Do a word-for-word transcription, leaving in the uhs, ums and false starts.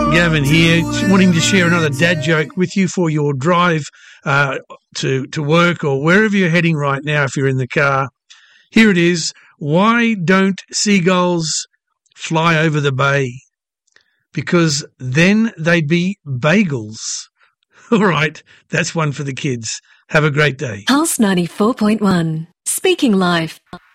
Gavin here, wanting to share another dad joke with you for your drive uh, to, to work or wherever you're heading right now if you're in the car. Here it is. Why don't seagulls fly over the bay? Because then they'd be bagels. All right, that's one for the kids. Have a great day. Pulse ninety-four point one, Speaking Life.